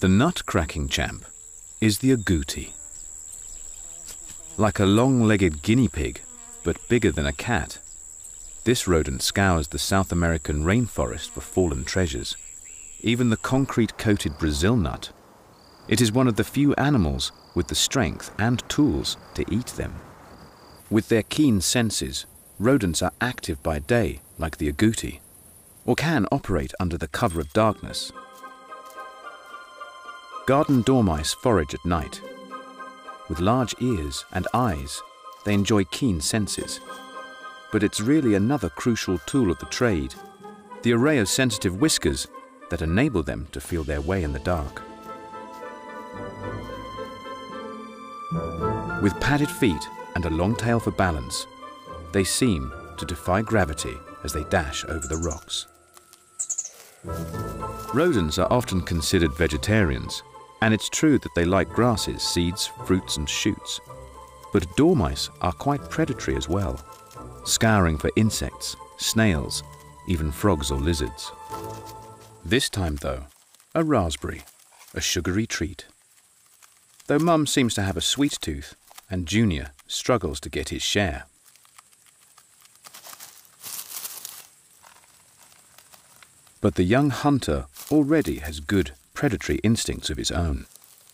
The nut-cracking champ is the agouti. Like a long-legged guinea pig, but bigger than a cat, this rodent scours the South American rainforest for fallen treasures, even the concrete-coated Brazil nut. It is one of the few animals with the strength and tools to eat them. With their keen senses, rodents are active by day, like the agouti, or can operate under the cover of darkness. Garden dormice forage at night. With large ears and eyes, they enjoy keen senses. But it's really another crucial tool of the trade, the array of sensitive whiskers that enable them to feel their way in the dark. With padded feet and a long tail for balance, they seem to defy gravity as they dash over the rocks. Rodents are often considered vegetarians, and it's true that they like grasses, seeds, fruits and shoots. But dormice are quite predatory as well, scouring for insects, snails, even frogs or lizards. This time though, a raspberry, a sugary treat. Though Mum seems to have a sweet tooth, and Junior struggles to get his share. But the young hunter already has good predatory instincts of his own.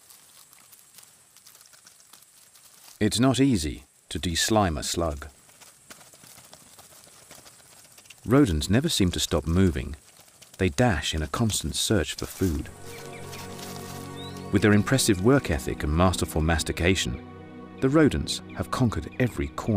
It's not easy to de-slime a slug. Rodents never seem to stop moving. They dash in a constant search for food. With their impressive work ethic and masterful mastication, the rodents have conquered every corner